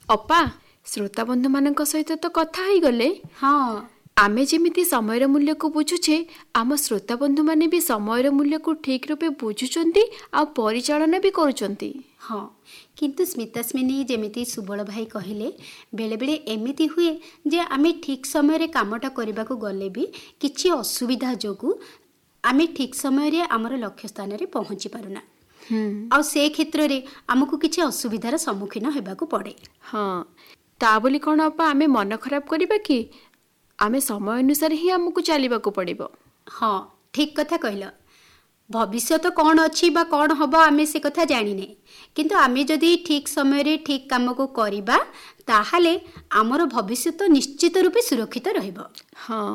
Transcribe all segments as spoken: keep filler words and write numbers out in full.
ଅପା ଶ୍ରୋତା ବନ୍ଧୁ ମାନଙ୍କ ସହିତ ତ କଥା ହେଇଗଲେ। ହଁ ଆମେ ଯେମିତି ସମୟର ମୂଲ୍ୟକୁ ବୁଝୁଛେ ଆମ ଶ୍ରୋତା ବନ୍ଧୁ ମାନେ ବି ସମୟର ମୂଲ୍ୟକୁ ଠିକ୍ ରୂପେ ବୁଝୁଛନ୍ତି ଆଉ ପରିଚାଳନା ବି କରୁଛନ୍ତି। ହଁ କିନ୍ତୁ ସ୍ମିତାସ୍ମିନୀ ଯେମିତି ସୁବଳ ଭାଇ କହିଲେ ବେଳେବେଳେ ଏମିତି ହୁଏ ଯେ ଆମେ ଠିକ୍ ସମୟରେ କାମଟା କରିବାକୁ ଗଲେ ବି କିଛି ଅସୁବିଧା ଯୋଗୁଁ ଆମେ ଠିକ୍ ସମୟରେ ଆମର ଲକ୍ଷ୍ୟ ସ୍ଥାନରେ ପହଞ୍ଚି ପାରୁନା। ଆଉ ସେ କ୍ଷେତ୍ରରେ ଆମକୁ କିଛି ଅସୁବିଧାର ସମ୍ମୁଖୀନ ହେବାକୁ ପଡ଼େ। ହଁ ତା ବୋଲି କ'ଣ ଅପା ଆମେ ମନ ଖରାପ କରିବା କି? ଆମେ ସମୟ ଅନୁସାରେ ହିଁ ଆମକୁ ଚାଲିବାକୁ ପଡ଼ିବ। ହଁ ଠିକ୍ କଥା କହିଲ। ଭବିଷ୍ୟତ କ'ଣ ଅଛି ବା କ'ଣ ହେବ ଆମେ ସେ କଥା ଜାଣିନେ, କିନ୍ତୁ ଆମେ ଯଦି ଠିକ୍ ସମୟରେ ଠିକ୍ କାମକୁ କରିବା ତାହେଲେ ଆମର ଭବିଷ୍ୟତ ନିଶ୍ଚିତ ରୂପେ ସୁରକ୍ଷିତ ରହିବ। ହଁ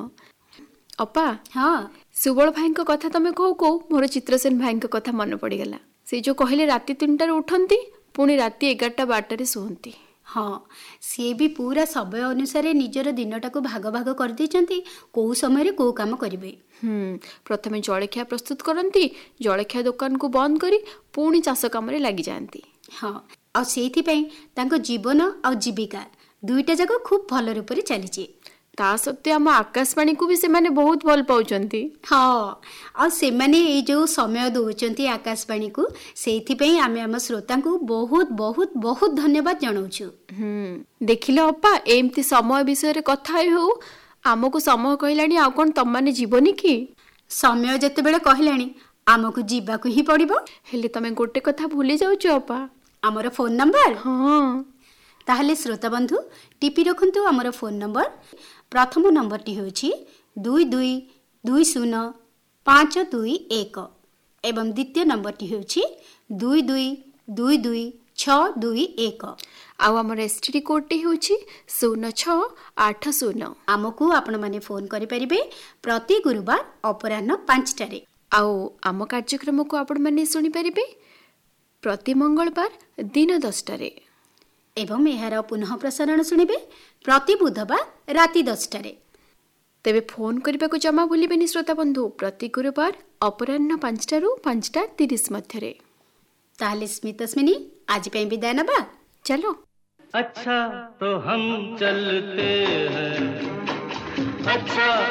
ଅପା ହଁ ସୁବଳ ଭାଇଙ୍କ କଥା ତମେ କହୁ କହୁ ମୋର ଚିତ୍ରସେନ ଭାଇଙ୍କ କଥା ମନେ ପଡ଼ିଗଲା। ସେ ଯେଉଁ କହିଲେ ରାତି ତିନିଟାରେ ଉଠନ୍ତି ପୁଣି ରାତି ଏଗାରଟା ବାରଟାରେ ଶୁଅନ୍ତି। ହଁ ସିଏ ବି ପୁରା ସମୟ ଅନୁସାରେ ନିଜର ଦିନଟାକୁ ଭାଗ ଭାଗ କରିଦେଇଛନ୍ତି କେଉଁ ସମୟରେ କେଉଁ କାମ କରିବେ। ହୁଁ ପ୍ରଥମେ ଜଳଖିଆ ପ୍ରସ୍ତୁତ କରନ୍ତି, ଜଳଖିଆ ଦୋକାନକୁ ବନ୍ଦ କରି ପୁଣି ଚାଷ କାମରେ ଲାଗିଯାଆନ୍ତି। ହଁ ଆଉ ସେଇଥିପାଇଁ ତାଙ୍କ ଜୀବନ ଆଉ ଜୀବିକା ଦୁଇଟା ଯାକ ଖୁବ୍ ଭଲ ରୂପରେ ଚାଲିଛି। ତା ସତ୍ତ୍ୱେ ଆମ ଆକାଶବାଣୀକୁ ବି ସେମାନେ ବହୁତ ଭଲ ପାଉଛନ୍ତି। ହଁ ଆଉ ସେମାନେ ଏଇ ଯେଉଁ ସମୟ ଦେଉଛନ୍ତି ଆକାଶବାଣୀକୁ ସେଇଥିପାଇଁ ଆମେ ଆମ ଶ୍ରୋତାଙ୍କୁ ବହୁତ ବହୁତ ବହୁତ ଧନ୍ୟବାଦ ଜଣାଉଛୁ। ହୁଁ ଦେଖିଲ ଅପା ଏମିତି ସମୟ ବିଷୟରେ କଥା ହେଉ ଆମକୁ ସମୟ କହିଲାଣି, ଆଉ କ'ଣ ତମମାନେ ଯିବନି କି? ସମୟ ଯେତେବେଳେ କହିଲାଣି ଆମକୁ ଯିବାକୁ ହିଁ ପଡ଼ିବ। ହେଲେ ତମେ ଗୋଟେ କଥା ଭୁଲି ଯାଉଛ ଅପା, ଆମର ଫୋନ୍ ନମ୍ବର। ହଁ ତାହେଲେ ଶ୍ରୋତା ବନ୍ଧୁ ଟିପି ରଖନ୍ତୁ ଆମର ଫୋନ୍ ନମ୍ବର। ପ୍ରଥମ ନମ୍ବରଟି ହେଉଛି ଦୁଇ ଦୁଇ ଦୁଇ ଶୂନ ପାଞ୍ଚ ଦୁଇ ଏକ ଏବଂ ଦ୍ୱିତୀୟ ନମ୍ବରଟି ହେଉଛି ଦୁଇ ଦୁଇ ଦୁଇ ଦୁଇ ଛଅ ଦୁଇ ଏକ। ଆଉ ଆମର ଏସ୍ଟିଡି କୋଡ୍ଟି ହେଉଛି ଶୂନ ଛଅ ଆଠ ଶୂନ। ଆମକୁ ଆପଣମାନେ ଫୋନ୍ କରିପାରିବେ ପ୍ରତି ଗୁରୁବାର ଅପରାହ୍ନ ପାଞ୍ଚଟାରେ। ଆଉ ଆମ କାର୍ଯ୍ୟକ୍ରମକୁ ଆପଣମାନେ ଶୁଣିପାରିବେ ପ୍ରତି ମଙ୍ଗଳବାର ଦିନ ଦଶଟାରେ ଏବଂ ଏହାର ପୁନଃ ପ୍ରସାରଣ ଶୁଣିବେ ପ୍ରତି ବୁଧବାର ରାତି ଦଶଟାରେ। ତେବେ ଫୋନ୍ କରିବାକୁ ଜମା ଭୁଲିବେନି ଶ୍ରୋତା ବନ୍ଧୁ, ପ୍ରତି ଗୁରୁବାର ଅପରାହ୍ନ ପାଞ୍ଚଟାରୁ ପାଞ୍ଚଟା ତିରିଶ ମଧ୍ୟରେ। ତାହେଲେ ସ୍ମିତାସ୍ମିନୀ ଆଜି ପାଇଁ ବିଦାୟ ନେବା, ଚାଲ। अच्छा तो हम चलते हैं, अच्छा